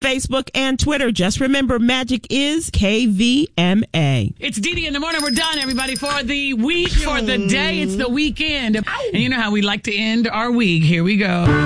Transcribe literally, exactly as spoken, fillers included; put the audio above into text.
Facebook, and Twitter. Just remember, magic is K V M A. It's Dee Dee in the morning. We're done, everybody, for the week, for the day. It's the weekend. And you know how we like to end our week. Here we go.